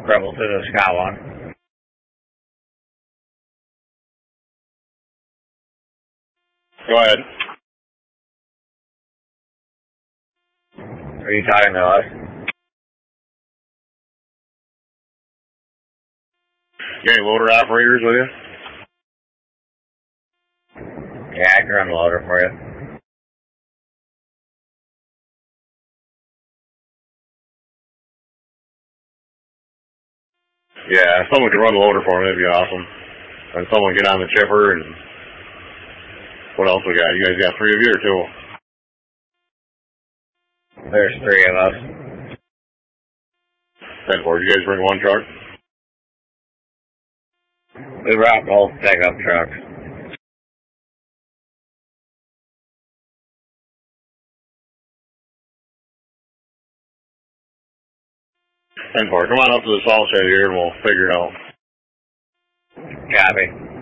Rebel to the Scott one. Go ahead. Are you talking to us? You got any loader operators with you? Yeah, I can run the loader for you. Yeah, if someone could run the loader for me, that'd be awesome. And someone get on the chipper, and what else we got? You guys got 3 of you or 2? There's 3 of us. 10-4. You guys bring 1 truck? We brought both pickup trucks. Come on up to the salt shed here and we'll figure it out. Copy.